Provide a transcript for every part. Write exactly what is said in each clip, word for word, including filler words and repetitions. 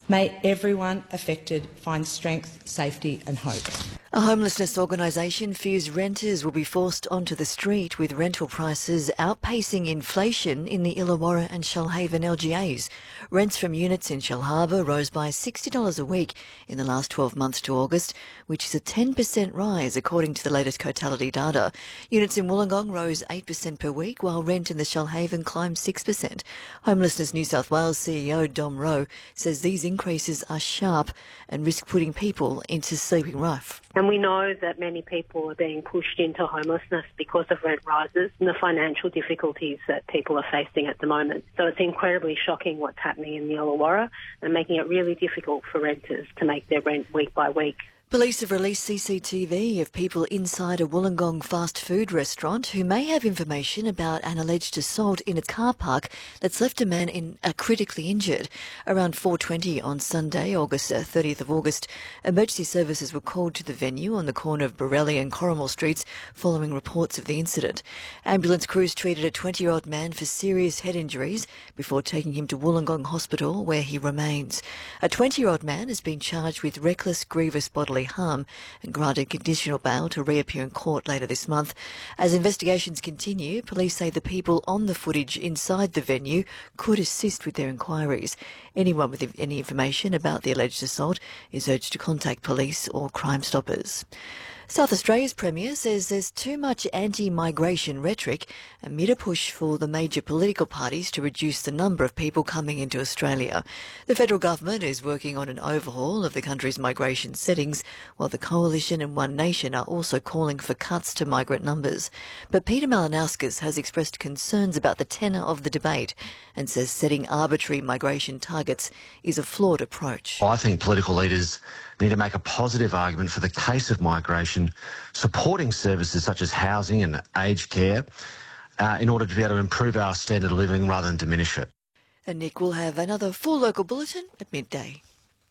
May everyone affected find strength, safety and hope. A homelessness organisation fears renters will be forced onto the street with rental prices outpacing inflation in the Illawarra and Shoalhaven L G As. Rents from units in Shellharbour rose by sixty dollars a week in the last twelve months to August, which is a ten percent rise according to the latest Cotality data. Units in Wollongong rose eight percent per week, while rent in the Shoalhaven climbed six percent. Homelessness New South Wales C E O Dom Rowe says these increases are sharp and risk putting people into sleeping rough. And we know that many people are being pushed into homelessness because of rent rises and the financial difficulties that people are facing at the moment. So it's incredibly shocking what's happening in the Illawarra and making it really difficult for renters to make their rent week by week. Police have released C C T V of people inside a Wollongong fast food restaurant who may have information about an alleged assault in a car park that's left a man in, uh, critically injured. Around four twenty on Sunday, August uh, thirtieth of August, emergency services were called to the venue on the corner of Borelli and Corrimal Streets following reports of the incident. Ambulance crews treated a twenty-year-old man for serious head injuries before taking him to Wollongong Hospital, where he remains. A twenty-year-old man has been charged with reckless, grievous bodily harm and granted conditional bail to reappear in court later this month. As investigations continue, police say the people on the footage inside the venue could assist with their inquiries. Anyone with any information about the alleged assault is urged to contact police or Crime Stoppers. South Australia's Premier says there's too much anti-migration rhetoric amid a push for the major political parties to reduce the number of people coming into Australia. The federal government is working on an overhaul of the country's migration settings, while the Coalition and One Nation are also calling for cuts to migrant numbers. But Peter Malinauskas has expressed concerns about the tenor of the debate and says setting arbitrary migration targets is a flawed approach. I think political leaders need to make a positive argument for the case of migration, supporting services such as housing and aged care uh, in order to be able to improve our standard of living rather than diminish it. And Nick will have another full local bulletin at midday.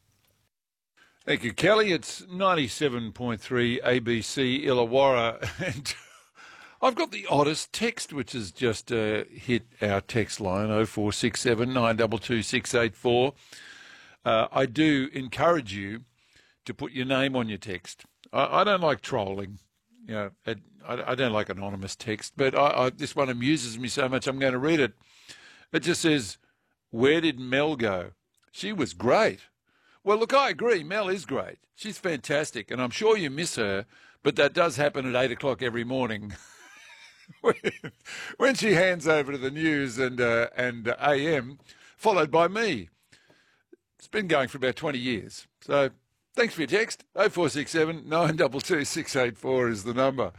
Thank you, Kelly. It's ninety-seven point three A B C Illawarra. And I've got the oddest text, which has just uh, hit our text line, oh four six seven, nine two two, six eight four. Uh, I do encourage you to put your name on your text. I, I don't like trolling. You know, it, I, I don't like anonymous text, but I, I, this one amuses me so much I'm going to read it. It just says, "Where did Mel go? She was great." Well, look, I agree. Mel is great. She's fantastic, and I'm sure you miss her, but that does happen at eight o'clock every morning when, when she hands over to the news and, uh, and A M, followed by me. It's been going for about twenty years. So thanks for your text. oh four six seven, nine two two, six eight four is the number.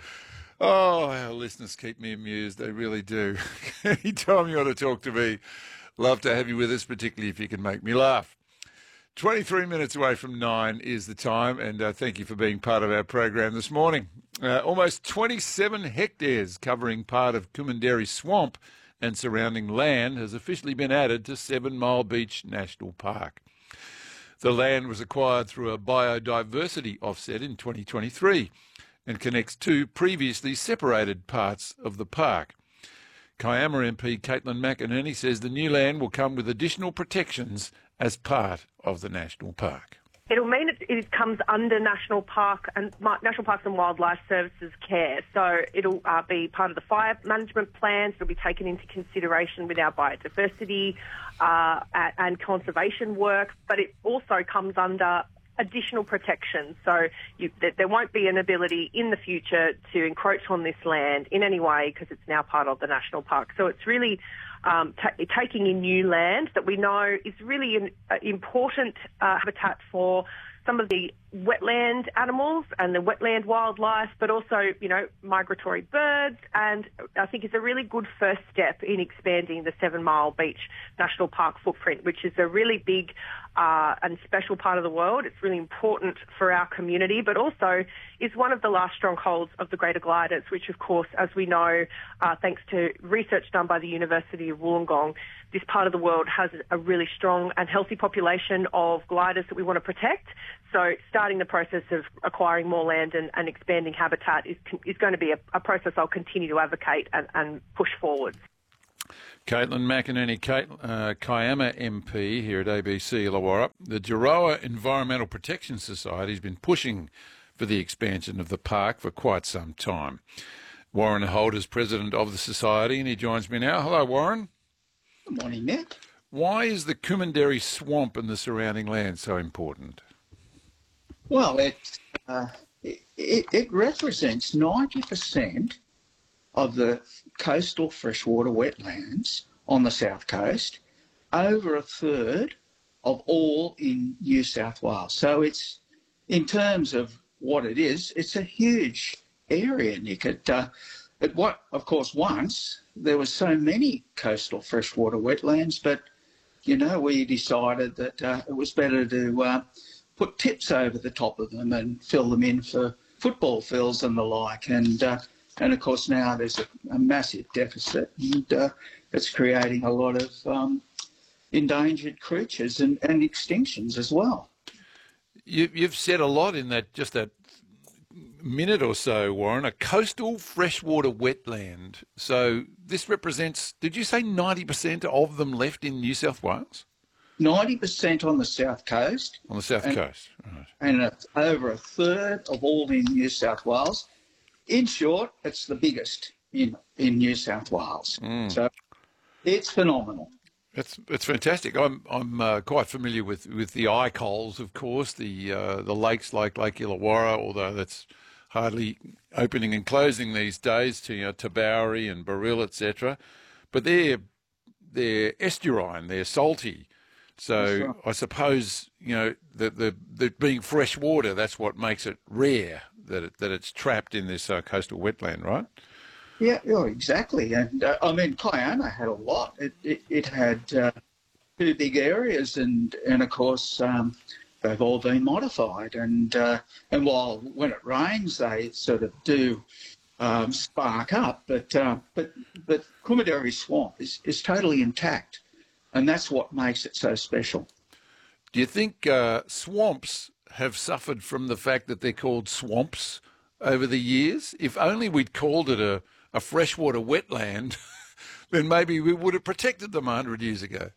Oh, our listeners keep me amused. They really do. Anytime you want to talk to me, love to have you with us, particularly if you can make me laugh. twenty-three minutes away from nine is the time, and uh, thank you for being part of our program this morning. Uh, almost twenty-seven hectares covering part of Kumanderi Swamp and surrounding land has officially been added to Seven Mile Beach National Park. The land was acquired through a biodiversity offset in twenty twenty-three and connects two previously separated parts of the park. Kiama M P Caitlin McInerney says the new land will come with additional protections as part of the national park. It'll mean it, it comes under National Park and National Parks and Wildlife Services care. So it'll uh, be part of the fire management plans. It'll be taken into consideration with our biodiversity uh, and conservation work. But it also comes under additional protection. So you, there won't be an ability in the future to encroach on this land in any way because it's now part of the national park. So it's really um, t- taking in new land that we know is really an uh, important uh, habitat for some of the wetland animals and the wetland wildlife, but also, you know, migratory birds. And I think it's a really good first step in expanding the Seven Mile Beach National Park footprint, which is a really big uh, and special part of the world. It's really important for our community, but also is one of the last strongholds of the Greater Gliders, which, of course, as we know, uh, thanks to research done by the University of Wollongong, this part of the world has a really strong and healthy population of gliders that we want to protect. So starting the process of acquiring more land and, and expanding habitat is is going to be a, a process I'll continue to advocate and, and push forward. Caitlin McInerney, Kate, uh, Kiama M P here at A B C Illawarra. The Jiroa Environmental Protection Society has been pushing for the expansion of the park for quite some time. Warren Holt is president of the society, and he joins me now. Hello, Warren. Good morning, Nick. Why is the Kumanderi swamp and the surrounding land so important? Well, it, uh, it, it represents ninety percent of the coastal freshwater wetlands on the south coast, over a third of all in New South Wales. So it's, in terms of what it is, it's a huge area, Nick. It, uh, it what, of course, once there were so many coastal freshwater wetlands, but, you know, we decided that uh, it was better to uh, put tips over the top of them and fill them in for football fields and the like. And, uh, and of course, now there's a, a massive deficit, and uh, it's creating a lot of um, endangered creatures and, and extinctions as well. You, you've said a lot in that, just that minute or so, Warren, a coastal freshwater wetland. So this represents, did you say ninety percent of them left in New South Wales? ninety percent on the south coast. On the south and, coast, right. And a, over a third of all in New South Wales. In short, it's the biggest in, in New South Wales. Mm. So it's phenomenal. It's it's fantastic. I'm I'm uh, quite familiar with, with the iCols, of course, the uh, the lakes like Lake Illawarra, although that's hardly opening and closing these days, to you know, Tabouri and Baril, et cetera. But they're they're estuarine, they're salty. So right. I suppose you know the, the the being fresh water, that's what makes it rare that it, that it's trapped in this uh, coastal wetland, right? Yeah, yeah, exactly. And uh, I mean, Kiama had a lot. It it, it had uh, two big areas, and and of course um, they've all been modified. And uh, and while when it rains, they sort of do um, spark up, but uh, but but Kumanderi Swamp is is totally intact, and that's what makes it so special. Do you think uh, swamps have suffered from the fact that they're called swamps over the years? If only we'd called it a a freshwater wetland, then maybe we would have protected them a hundred years ago.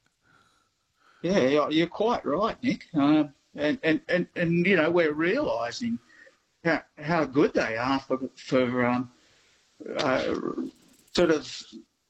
Yeah, you're quite right, Nick. Um, and, and, and, and, you know, we're realising how, how good they are for, for um, uh, sort of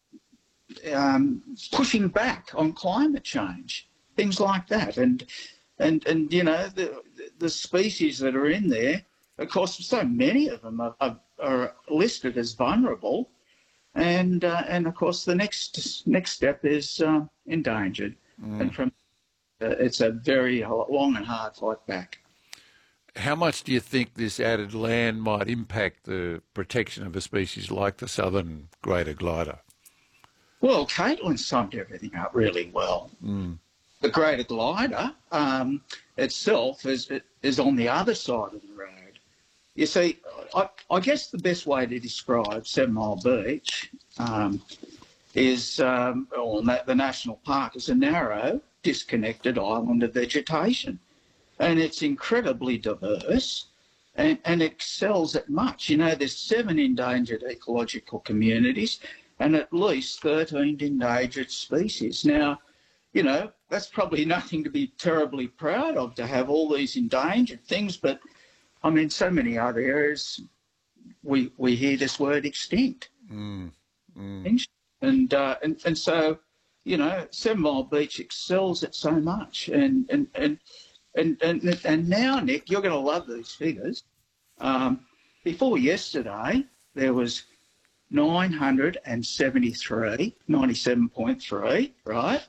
um, pushing back on climate change, things like that. And, and, and you know, the, the species that are in there, of course, so many of them are, are, are listed as vulnerable, and uh, and of course the next next step is uh, endangered, mm. and from uh, it's a very long and hard fight back. How much do you think this added land might impact the protection of a species like the southern greater glider? Well, Caitlin summed everything up really well. Mm. The greater glider um, itself is is on the other side of the road. You see, I, I guess the best way to describe Seven Mile Beach um, is, um, or the national park, is a narrow, disconnected island of vegetation. And it's incredibly diverse and, and excels at much. You know, there's seven endangered ecological communities and at least thirteen endangered species. Now, you know, that's probably nothing to be terribly proud of, to have all these endangered things, but I mean, so many other areas, we we hear this word extinct, mm, mm. and uh, and and so, you know, Seven Mile Beach excels at so much, and and and and and, and now, Nick, you're going to love these figures. Um, before yesterday, there was nine hundred seventy-three, ninety-seven point three, right,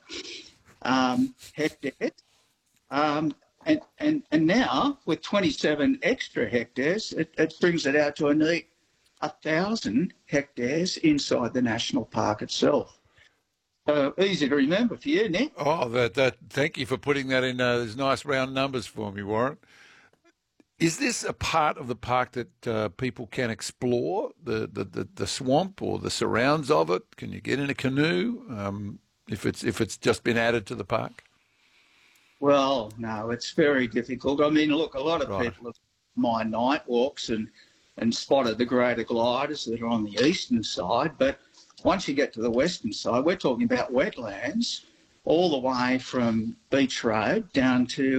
um, hectares. Um, And, and and now, with twenty-seven extra hectares, it, it brings it out to a neat one thousand hectares inside the national park itself. So easy to remember for you, Nick. Oh, that, that, thank you for putting that in uh, those nice round numbers for me, Warren. Is this a part of the park that uh, people can explore, the, the, the, the swamp or the surrounds of it? Can you get in a canoe um, if it's if it's just been added to the park? Well, no, it's very difficult. I mean, look, a lot of right. people have my night walks and, and spotted the greater gliders that are on the eastern side, but once you get to the western side, we're talking about wetlands all the way from Beach Road down to